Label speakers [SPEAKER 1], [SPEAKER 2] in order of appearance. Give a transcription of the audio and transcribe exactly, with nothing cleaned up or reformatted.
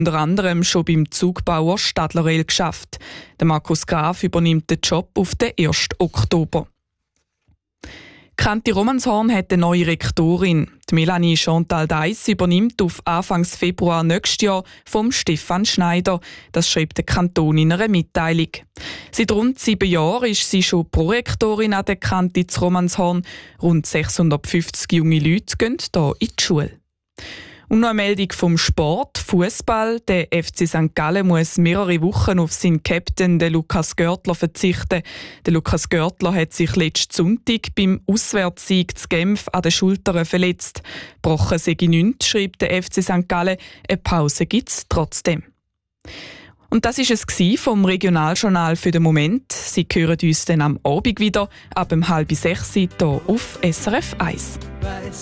[SPEAKER 1] unter anderem schon beim Zugbauer Stadler-Rail geschafft. Der Markus Graf übernimmt den Job auf den ersten Oktober. Kante Romanshorn hat eine neue Rektorin. Die Melanie Chantal Deiss übernimmt auf Anfangs Februar nächstes Jahr vom Stefan Schneider. Das schreibt der Kanton in einer Mitteilung. Seit rund sieben Jahren ist sie schon Prorektorin an der Kante zu Romanshorn. Rund sechshundertfünfzig junge Leute gehen hier in die Schule. Und noch eine Meldung vom Sport, Fußball. Der F C Sankt Gallen muss mehrere Wochen auf seinen Captain, den Lukas Görtler, verzichten. Der Lukas Görtler hat sich letzten Sonntag beim Auswärtssieg zu Genf an den Schultern verletzt. Gebrochen sei nichts, schreibt der F C Sankt Gallen. Eine Pause gibt es trotzdem. Und das war es vom Regionaljournal für den Moment. Sie hören uns dann am Abend wieder, ab um halb sechs hier auf S R F eins.